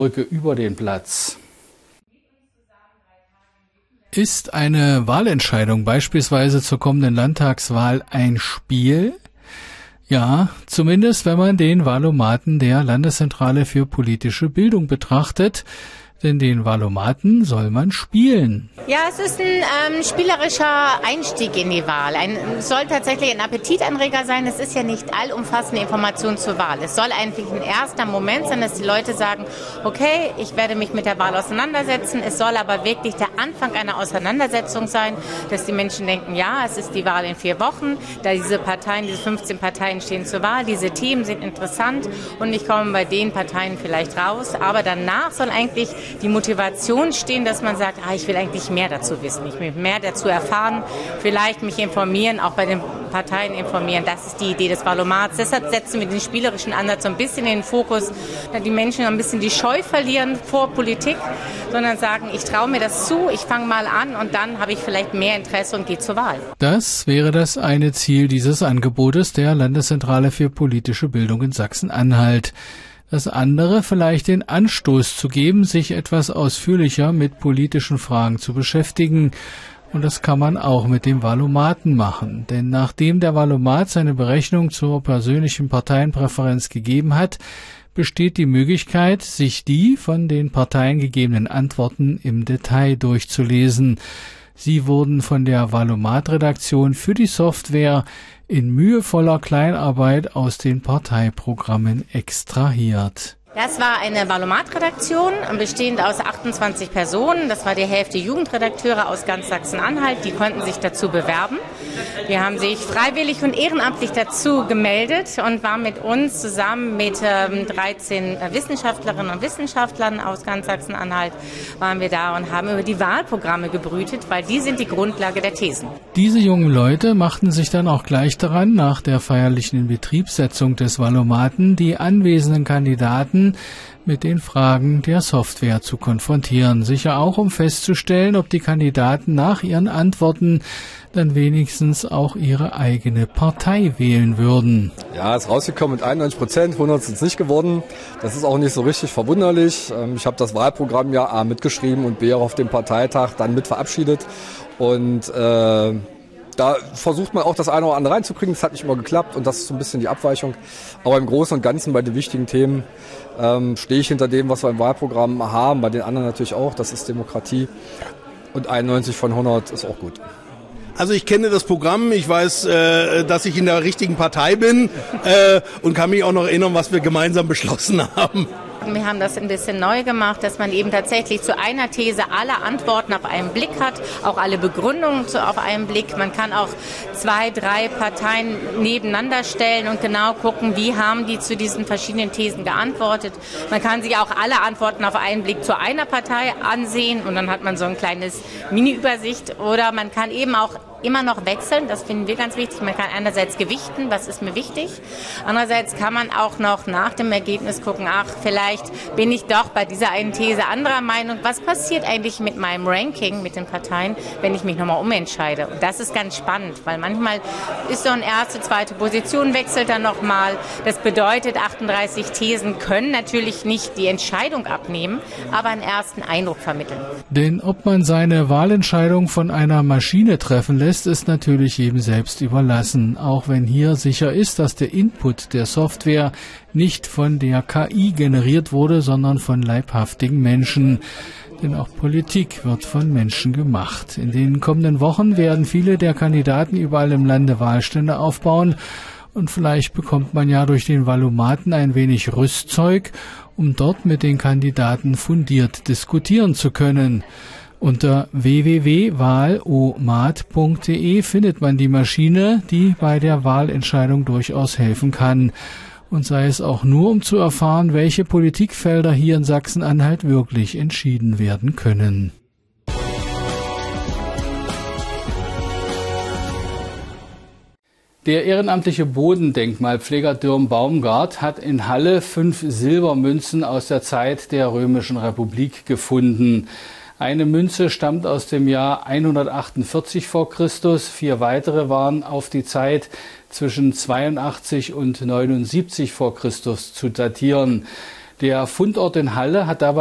Brücke über den Platz. Ist eine Wahlentscheidung beispielsweise zur kommenden Landtagswahl ein Spiel? Ja, zumindest wenn man den Wahlomaten der Landeszentrale für politische Bildung betrachtet. Denn den Wahlomaten soll man spielen. Ja, es ist ein spielerischer Einstieg in die Wahl. Es soll tatsächlich ein Appetitanreger sein. Es ist ja nicht allumfassende Information zur Wahl. Es soll eigentlich ein erster Moment sein, dass die Leute sagen, okay, ich werde mich mit der Wahl auseinandersetzen. Es soll aber wirklich der Anfang einer Auseinandersetzung sein, dass die Menschen denken, ja, es ist die Wahl in 4 Wochen. Da diese 15 Parteien stehen zur Wahl. Diese Themen sind interessant und ich komme bei den Parteien vielleicht raus. Aber danach soll eigentlich die Motivation stehen, dass man sagt, ich will eigentlich mehr dazu wissen, ich will mehr dazu erfahren, vielleicht mich informieren, auch bei den Parteien informieren. Das ist die Idee des Wahlomats. Deshalb setzen wir den spielerischen Ansatz so ein bisschen in den Fokus, dass die Menschen ein bisschen die Scheu verlieren vor Politik, sondern sagen, ich traue mir das zu, ich fange mal an und dann habe ich vielleicht mehr Interesse und gehe zur Wahl. Das wäre das eine Ziel dieses Angebotes der Landeszentrale für politische Bildung in Sachsen-Anhalt. Das andere vielleicht den Anstoß zu geben, sich etwas ausführlicher mit politischen Fragen zu beschäftigen. Und das kann man auch mit dem Wahlomaten machen. Denn nachdem der Wahlomat seine Berechnung zur persönlichen Parteienpräferenz gegeben hat, besteht die Möglichkeit, sich die von den Parteien gegebenen Antworten im Detail durchzulesen. Sie wurden von der Wahlomat-Redaktion für die Software in mühevoller Kleinarbeit aus den Parteiprogrammen extrahiert. Das war eine Wahlomat-Redaktion, bestehend aus 28 Personen. Das war die Hälfte Jugendredakteure aus ganz Sachsen-Anhalt. Die konnten sich dazu bewerben. Die haben sich freiwillig und ehrenamtlich dazu gemeldet und waren mit uns zusammen mit 13 Wissenschaftlerinnen und Wissenschaftlern aus ganz Sachsen-Anhalt waren wir da und haben über die Wahlprogramme gebrütet, weil die sind die Grundlage der Thesen. Diese jungen Leute machten sich dann auch gleich daran, nach der feierlichen Inbetriebssetzung des Wahlomaten die anwesenden Kandidaten mit den Fragen der Software zu konfrontieren. Sicher auch, um festzustellen, ob die Kandidaten nach ihren Antworten dann wenigstens auch ihre eigene Partei wählen würden. Ja, ist rausgekommen mit 91%, 100 sind es nicht geworden. Das ist auch nicht so richtig verwunderlich. Ich habe das Wahlprogramm ja A mitgeschrieben und B auch auf dem Parteitag dann mit verabschiedet. Und da versucht man auch das eine oder andere reinzukriegen. Das hat nicht immer geklappt und das ist so ein bisschen die Abweichung. Aber im Großen und Ganzen bei den wichtigen Themen stehe ich hinter dem, was wir im Wahlprogramm haben. Bei den anderen natürlich auch. Das ist Demokratie. Und 91 von 100 ist auch gut. Also ich kenne das Programm, ich weiß, dass ich in der richtigen Partei bin und kann mich auch noch erinnern, was wir gemeinsam beschlossen haben. Wir haben das ein bisschen neu gemacht, dass man eben tatsächlich zu einer These alle Antworten auf einen Blick hat, auch alle Begründungen auf einen Blick. Man kann auch 2, 3 Parteien nebeneinander stellen und genau gucken, wie haben die zu diesen verschiedenen Thesen geantwortet. Man kann sich auch alle Antworten auf einen Blick zu einer Partei ansehen und dann hat man so ein kleines Mini-Übersicht. Oder man kann eben auch immer noch wechseln, das finden wir ganz wichtig. Man kann einerseits gewichten, was ist mir wichtig. Andererseits kann man auch noch nach dem Ergebnis gucken, vielleicht bin ich doch bei dieser einen These anderer Meinung. Was passiert eigentlich mit meinem Ranking, mit den Parteien, wenn ich mich nochmal umentscheide? Und das ist ganz spannend, weil manchmal ist so eine erste, zweite Position, wechselt dann nochmal. Das bedeutet, 38 Thesen können natürlich nicht die Entscheidung abnehmen, aber einen ersten Eindruck vermitteln. Denn ob man seine Wahlentscheidung von einer Maschine treffen lässt, ist natürlich jedem selbst überlassen, auch wenn hier sicher ist, dass der Input der Software nicht von der KI generiert wurde, sondern von leibhaftigen Menschen. Denn auch Politik wird von Menschen gemacht. In den kommenden Wochen werden viele der Kandidaten überall im Lande Wahlstände aufbauen und vielleicht bekommt man ja durch den Wahlomaten ein wenig Rüstzeug, um dort mit den Kandidaten fundiert diskutieren zu können. Unter www.wahlomat.de findet man die Maschine, die bei der Wahlentscheidung durchaus helfen kann. Und sei es auch nur, um zu erfahren, welche Politikfelder hier in Sachsen-Anhalt wirklich entschieden werden können. Der ehrenamtliche Bodendenkmalpfleger Dürm Baumgart hat in Halle 5 Silbermünzen aus der Zeit der Römischen Republik gefunden. Eine Münze stammt aus dem Jahr 148 vor Christus, 4 weitere waren auf die Zeit zwischen 82 und 79 vor Christus zu datieren. Der Fundort in Halle hat dabei